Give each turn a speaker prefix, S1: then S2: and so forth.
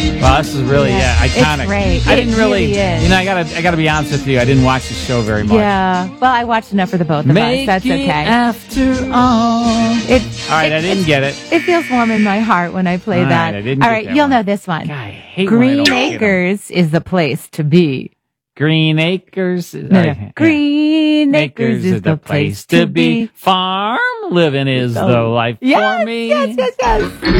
S1: Well, this is really iconic.
S2: It's great.
S1: I didn't
S2: It
S1: really
S2: is.
S1: I gotta be honest with you. I didn't watch the show very much.
S2: Yeah. Well, I watched enough for the both of us. That's okay.
S1: After all. All right, I didn't get it.
S2: It feels warm in my heart when I play
S1: All
S2: that.
S1: right, I didn't
S2: All
S1: get
S2: right,
S1: that
S2: you'll
S1: one.
S2: know this one.
S1: God, I hate when I
S2: Green
S1: don't get 'em.
S2: Acres is the place to be.
S1: Green Acres.
S2: No. Green Acres is the place to be.
S1: Farm living is the life
S2: Yes,
S1: for me.
S2: yes.